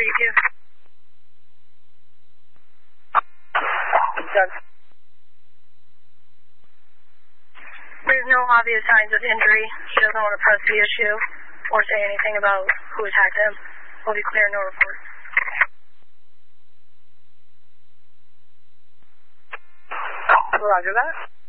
32. Doug. There's no obvious signs of injury. He doesn't want to press the issue or say anything about who attacked him. We'll be clear, no report. Roger that.